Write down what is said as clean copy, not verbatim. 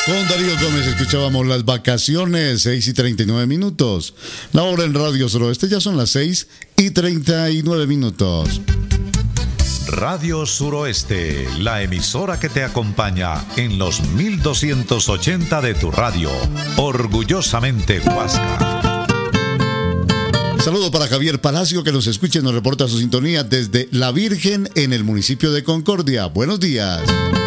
Con Darío Gómez escuchábamos Las Vacaciones, 6:39. La hora en Radio Suroeste ya son las 6:39. Radio Suroeste, la emisora que te acompaña en los 1280 de tu radio. Orgullosamente Huasca. Saludo para Javier Palacio, que nos escucha y nos reporta su sintonía desde La Virgen en el municipio de Concordia. Buenos días.